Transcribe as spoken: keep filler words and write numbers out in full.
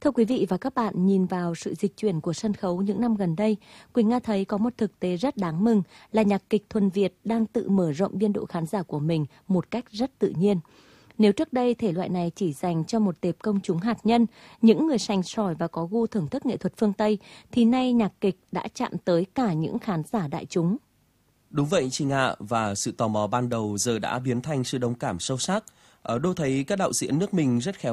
Thưa quý vị và các bạn, nhìn vào sự dịch chuyển của sân khấu những năm gần đây, Quỳnh Nga thấy có một thực tế rất đáng mừng là nhạc kịch thuần Việt đang tự mở rộng biên độ khán giả của mình một cách rất tự nhiên. Nếu trước đây thể loại này chỉ dành cho một tệp công chúng hạt nhân, những người sành sỏi và có gu thưởng thức nghệ thuật phương Tây, thì nay nhạc kịch đã chạm tới cả những khán giả đại chúng. Đúng vậy Trình ạ, và sự tò mò ban đầu giờ đã biến thành sự đồng cảm sâu sắc. Ở đô thấy các đạo diễn nước mình rất khéo